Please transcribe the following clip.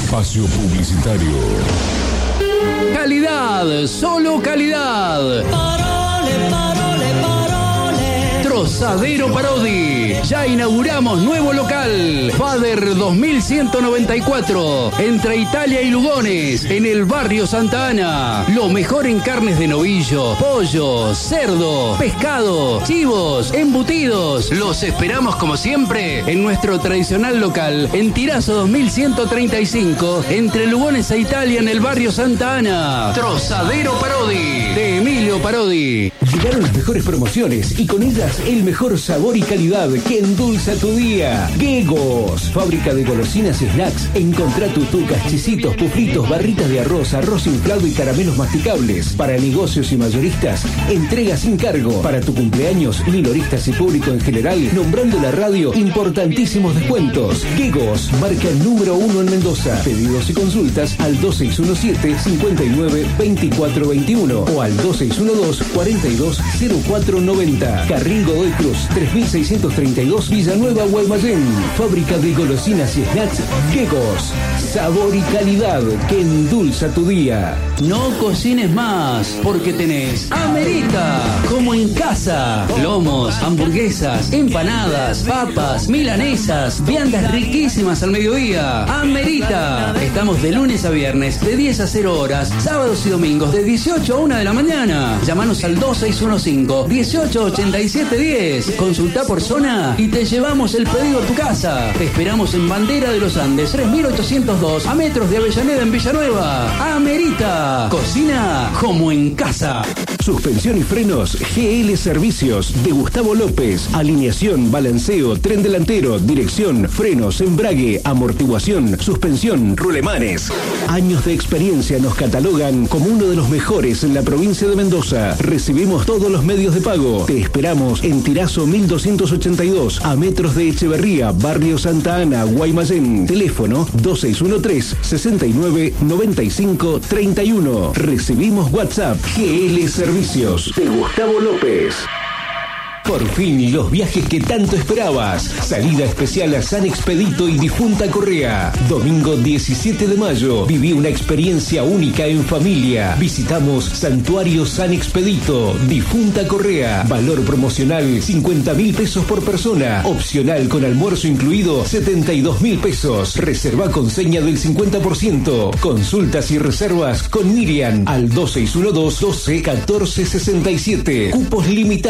Espacio publicitario. Calidad, solo calidad. Trozadero Parodi. Ya inauguramos nuevo local. Fader 2194. Entre Italia y Lugones. En el barrio Santa Ana. Lo mejor en carnes de novillo, pollo, cerdo, pescado, chivos, embutidos. Los esperamos como siempre en nuestro tradicional local. En Tirazo 2135. Entre Lugones e Italia en el barrio Santa Ana. Trozadero Parodi. De Emilio Parodi. Llegaron las mejores promociones y con ellas el mejor sabor y calidad que endulza tu día. Gegos, fábrica de golosinas y snacks. Encontrá tutucas, chisitos, pufritos, barritas de arroz, arroz inflado y caramelos masticables. Para negocios y mayoristas, entrega sin cargo. Para tu cumpleaños, minoristas y público en general, nombrando la radio, importantísimos descuentos. Gegos, marca número 1 en Mendoza. Pedidos y consultas al 2617-592421 o al 2612-420490. Carril Godoy Cruz, 3632 Villanueva, Guaymallén. Fábrica de golosinas y snacks Gegos. Sabor y calidad que endulza tu día. No cocines más, porque tenés Amerita, como en casa. Lomos, hamburguesas, empanadas, papas, milanesas, viandas riquísimas al mediodía. Amerita. Estamos de lunes a viernes, de 10 a 0 horas, sábados y domingos, de 18 a 1 de la mañana. Llámanos al 2615-188710. Consulta por zona y te llevamos el pedido a tu casa. Te esperamos en Bandera de los Andes, 3802, a metros de Avellaneda en Villanueva. Amerita. Cocina como en casa. Suspensión y frenos GL Servicios de Gustavo López. Alineación, balanceo, tren delantero, dirección, frenos, embrague, amortiguación, suspensión, rulemanes. Años de experiencia nos catalogan como uno de los mejores en la provincia de Mendoza. Recibimos todos los medios de pago. Te esperamos en Tirazo 1282, a metros de Echeverría, barrio Santa Ana, Guaymallén. Teléfono 2613-699531. Recibimos WhatsApp. GL Servicios de Gustavo López. Por fin, los viajes que tanto esperabas. Salida especial a San Expedito y Difunta Correa. Domingo 17 de mayo. Viví una experiencia única en familia. Visitamos Santuario San Expedito, Difunta Correa. Valor promocional 50.000 pesos por persona. Opcional con almuerzo incluido 72.000 pesos. Reserva con seña del 50%. Consultas y reservas con Miriam al 2612 12 14 67. Cupos limitados.